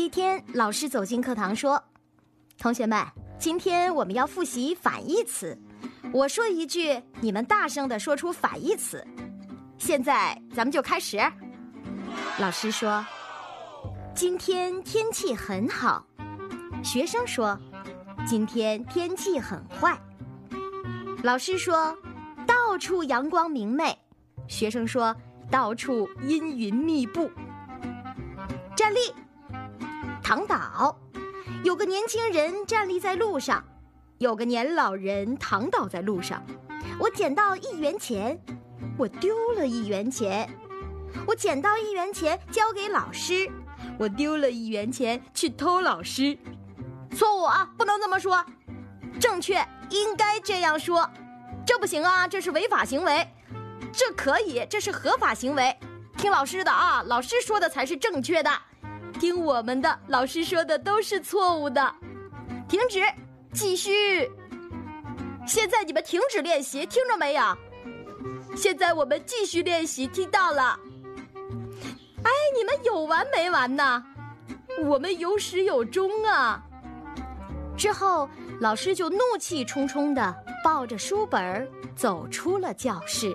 一天，老师走进课堂说：“同学们，今天我们要复习反义词。我说一句，你们大声地说出反义词。现在咱们就开始。”老师说：“今天天气很好。”学生说：“今天天气很坏。”老师说：“到处阳光明媚。”学生说：“到处阴云密布。”站立，躺倒。有个年轻人站立在路上，有个年老人躺倒在路上。我捡到1元钱，我丢了1元钱。我捡到1元钱交给老师，我丢了1元钱去偷老师。错误啊，不能这么说。正确，应该这样说。这不行啊，这是违法行为。这可以，这是合法行为。听老师的啊，老师说的才是正确的。听我们的，老师说的都是错误的。停止，继续。现在你们停止练习，听着没有？现在我们继续练习，听到了？哎，你们有完没完呢？我们有始有终啊。之后，老师就怒气冲冲地抱着书本走出了教室。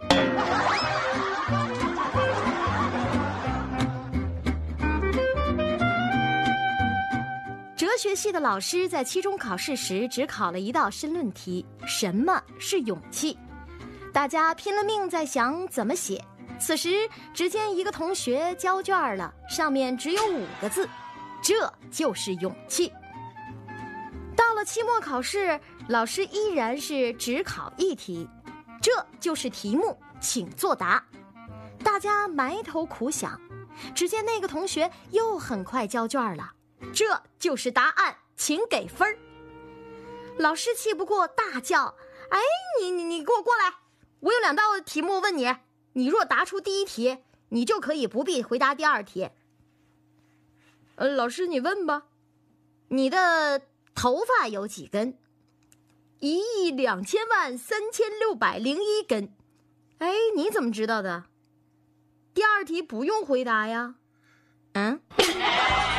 哲学系的老师在期中考试时只考了一道申论题：什么是勇气？大家拼了命在想怎么写。此时，只见一个同学交卷了，上面只有5个字：这就是勇气。到了期末考试，老师依然是只考1题，这就是题目，请作答。大家埋头苦想，只见那个同学又很快交卷了，这就是答案，请给分。老师气不过，大叫：“哎，你给我过来！我有2道题目问你，你若答出第1题，你就可以不必回答第2题。”老师你问吧。你的头发有几根？120003601根。哎，你怎么知道的？第2题不用回答呀。